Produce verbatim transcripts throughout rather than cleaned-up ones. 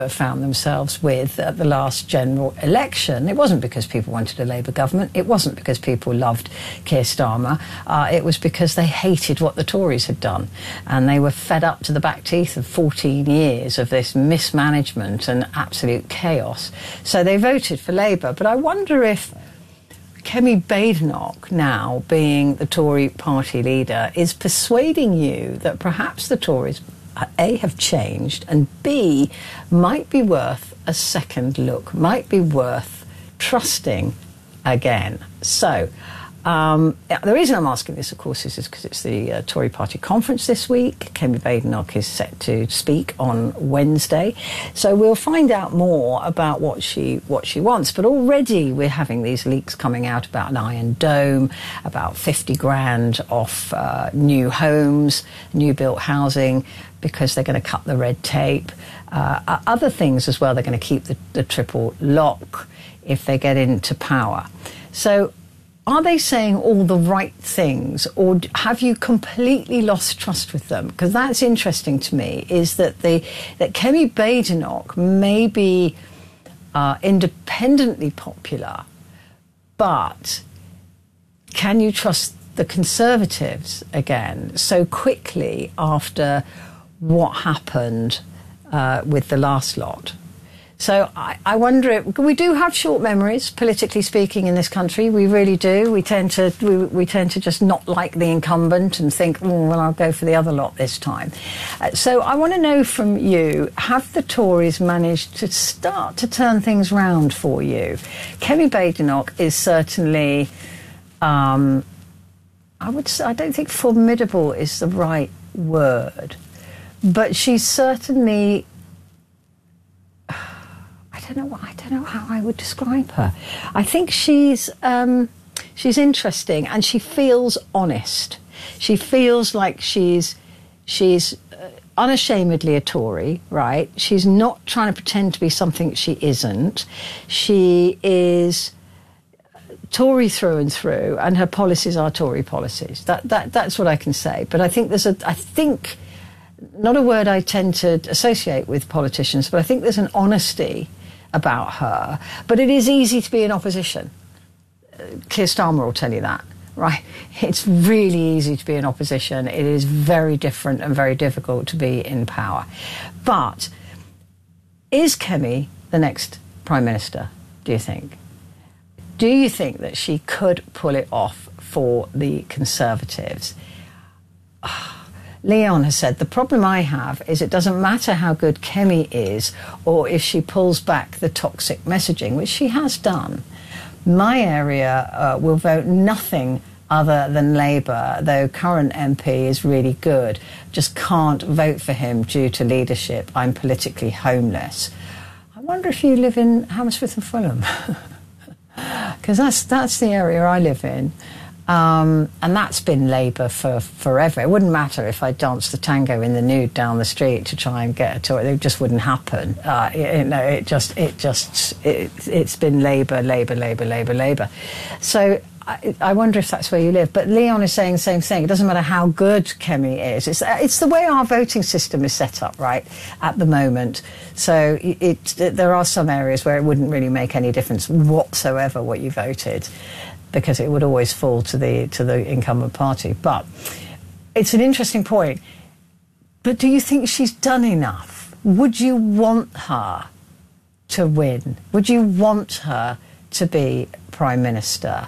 found themselves with at the last general election. It wasn't because people wanted a Labour government. It wasn't because people loved Keir Starmer. Uh, it was because they hated what the Tories had done. And they were fed up to the back teeth of fourteen years of this mismanagement and absolute chaos. So they voted for Labour. But I wonder if Kemi Badenoch, now being the Tory party leader, is persuading you that perhaps the Tories A, have changed, and B, might be worth a second look, might be worth trusting again. So, um, the reason I'm asking this, of course, is because it's the uh, Tory party conference this week. Kemi Badenoch is set to speak on Wednesday. So we'll find out more about what she what she wants. But already we're having these leaks coming out about an Iron Dome, about fifty grand off uh, new homes, new built housing, because they're going to cut the red tape. Uh, other things as well, they're going to keep the, the triple lock if they get into power. So are they saying all the right things, or have you completely lost trust with them? Because that's interesting to me, is that, the, that Kemi Badenoch may be uh, independently popular, but can you trust the Conservatives again so quickly after what happened uh, with the last lot? So I, I wonder if we do have short memories, politically speaking, in this country. We really do. We tend to we, we tend to just not like the incumbent and think, oh, well, I'll go for the other lot this time. Uh, so I want to know from you: have the Tories managed to start to turn things round for you? Kemi Badenoch is certainly, um, I would say, I don't think formidable is the right word, but she's certainly, I don't know what, I don't know how I would describe her. I think she's um, she's interesting, and she feels honest. She feels like she's she's uh, unashamedly a Tory, right? She's not trying to pretend to be something she isn't. She is Tory through and through, and her policies are Tory policies. That that that's what I can say. But I think there's a I think. Not a word I tend to associate with politicians, but I think there's an honesty about her. But it is easy to be in opposition. Uh, Keir Starmer will tell you that, right? It's really easy to be in opposition. It is very different and very difficult to be in power. But is Kemi the next Prime Minister, do you think? Do you think that she could pull it off for the Conservatives? Leon has said, the problem I have is it doesn't matter how good Kemi is or if she pulls back the toxic messaging, which she has done. My area uh, will vote nothing other than Labour, though current M P is really good. Just can't vote for him due to leadership. I'm politically homeless. I wonder if you live in Hammersmith and Fulham, because that's, that's the area I live in. Um, and that's been Labour for forever. It wouldn't matter if I danced the tango in the nude down the street to try and get a tour. It just wouldn't happen. Uh, you know, it just, it just, it, it's been Labour, Labour, Labour, Labour, Labour. So I, I wonder if that's where you live. But Leon is saying the same thing. It doesn't matter how good Kemi is. It's, it's the way our voting system is set up, right, at the moment. So it, it, there are some areas where it wouldn't really make any difference whatsoever what you voted, because it would always fall to the to the incumbent party. But it's an interesting point. But do you think she's done enough? Would you want her to win? Would you want her to be Prime Minister?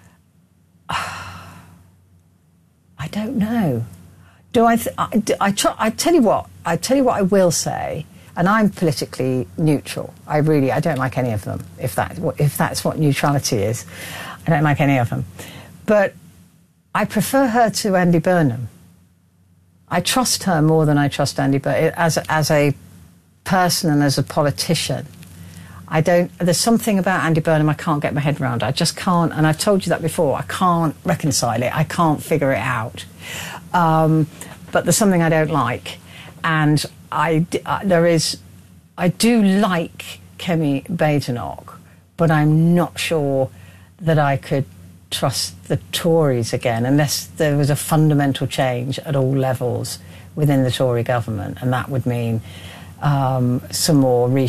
I don't know. Do I? Th I, I, try, I tell you what. I tell you what I will say. And I'm politically neutral. I really, I don't like any of them, if that, if that's what neutrality is. I don't like any of them. But I prefer her to Andy Burnham. I trust her more than I trust Andy Burnham. As, as a person and as a politician, I don't, there's something about Andy Burnham I can't get my head around. I just can't, and I've told you that before, I can't reconcile it. I can't figure it out. Um, but there's something I don't like. And I, uh, there is, I do like Kemi Badenoch, but I'm not sure that I could trust the Tories again unless there was a fundamental change at all levels within the Tory government, and that would mean um, some more